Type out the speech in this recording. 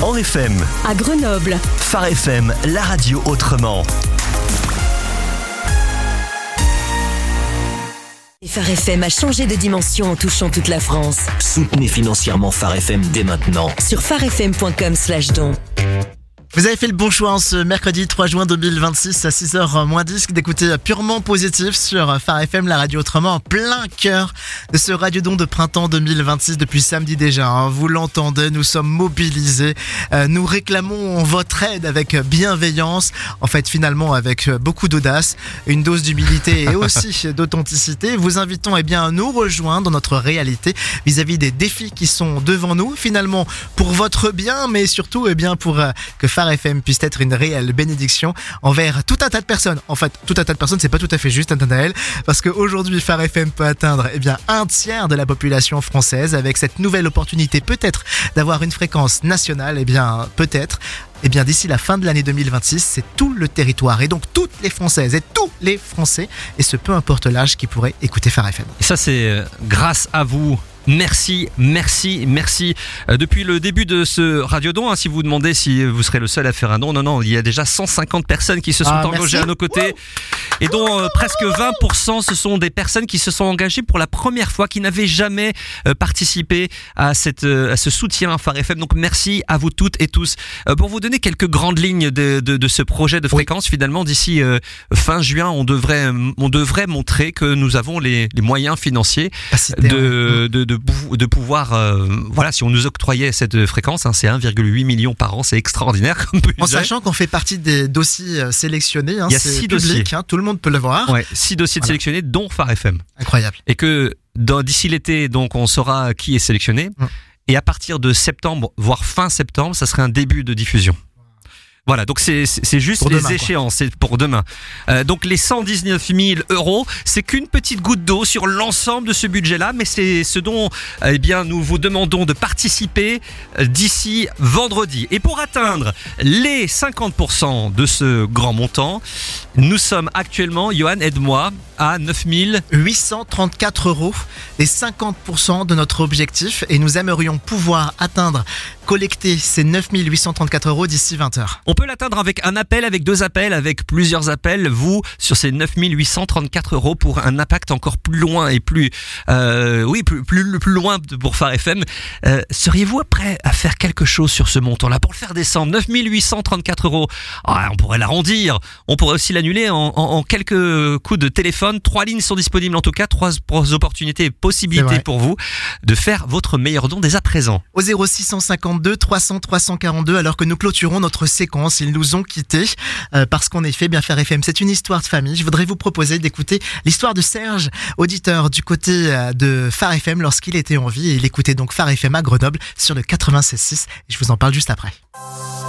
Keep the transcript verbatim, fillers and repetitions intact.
en F M. À Grenoble. Phare F M, la radio autrement. Phare F M a changé de dimension en touchant toute la France. Soutenez financièrement Phare F M dès maintenant. Sur pharefm point com slash don. Vous avez fait le bon choix en ce mercredi trois juin deux mille vingt-six à six heures moins dix d'écouter Purement Positif sur Phare F M, la radio autrement, en plein cœur de ce radiodon de printemps deux mille vingt-six depuis samedi déjà. Hein. Vous l'entendez, nous sommes mobilisés, euh, nous réclamons votre aide avec bienveillance, en fait finalement avec beaucoup d'audace, une dose d'humilité et aussi d'authenticité. Vous invitons eh bien, à nous rejoindre dans notre réalité vis-à-vis des défis qui sont devant nous, finalement pour votre bien, mais surtout eh bien, pour euh, que Phare F M puisse être une réelle bénédiction envers tout un tas de personnes. En fait, tout un tas de personnes, c'est pas tout à fait juste, Nathanaël, parce qu'aujourd'hui, Phare F M peut atteindre eh bien, un tiers de la population française avec cette nouvelle opportunité peut-être d'avoir une fréquence nationale, eh bien peut-être. Eh bien, d'ici la fin de l'année deux mille vingt-six, c'est tout le territoire et donc toutes les Françaises et tous les Français, et ce peu importe l'âge, qui pourraient écouter Phare F M. Et ça, c'est grâce à vous. Merci, merci, merci. Euh, depuis le début de ce radiodon, hein, si vous vous demandez si vous serez le seul à faire un don, non, non, il y a déjà cent cinquante personnes qui se sont ah, engagées merci. à nos côtés. Et dont euh, presque vingt pour cent ce sont des personnes qui se sont engagées pour la première fois, qui n'avaient jamais euh, participé à, cette, euh, à ce soutien à Phare F M. Donc merci à vous toutes et tous. Euh, pour vous donner quelques grandes lignes de, de, de ce projet de fréquence, oui. finalement d'ici euh, fin juin, on devrait, on devrait montrer que nous avons les, les moyens financiers de, de, de, de pouvoir, euh, voilà, si on nous octroyait cette fréquence, hein, c'est un virgule huit million par an, c'est extraordinaire. Comme en sachant qu'on fait partie des dossiers sélectionnés, hein, il y a c'est six public, dossiers. Hein, tout le monde peut le voir. Ouais, six dossiers voilà. sélectionnés, dont Phare F M. Incroyable. Et que dans, d'ici l'été, donc, on saura qui est sélectionné. Hum. Et à partir de septembre, voire fin septembre, ça serait un début de diffusion. Voilà, donc c'est, c'est juste pour les demain, échéances, quoi. C'est pour demain. Euh, donc les cent dix-neuf mille euros, c'est qu'une petite goutte d'eau sur l'ensemble de ce budget-là, mais c'est ce dont eh bien, nous vous demandons de participer d'ici vendredi. Et pour atteindre les cinquante pour cent de ce grand montant, nous sommes actuellement, Johan, aide-moi, à neuf mille huit cent trente-quatre euros, les cinquante pour cent de notre objectif, et nous aimerions pouvoir atteindre, collecter ces neuf mille huit cent trente-quatre euros d'ici vingt heures. On peut l'atteindre avec un appel, avec deux appels, avec plusieurs appels. Vous, sur ces neuf mille huit cent trente-quatre euros pour un impact encore plus loin et plus, euh, oui, plus, plus, plus loin pour Phare F M. Euh, seriez-vous prêt à faire quelque chose sur ce montant-là pour le faire descendre? neuf mille huit cent trente-quatre euros. Ah, on pourrait l'arrondir. On pourrait aussi l'annuler en, en, en quelques coups de téléphone. Trois lignes sont disponibles en tout cas. Trois opportunités et possibilités pour vous de faire votre meilleur don dès à présent. Au zéro six cent cinquante-deux trois cents trois cent quarante-deux, alors que nous clôturons notre séquence. Ils nous ont quittés euh, parce qu'en effet, bien Phare F M, c'est une histoire de famille. Je voudrais vous proposer d'écouter l'histoire de Serge, auditeur du côté de Phare F M lorsqu'il était en vie, et il écoutait donc Phare F M à Grenoble sur le quatre-vingt-seize virgule six. Et je vous en parle juste après.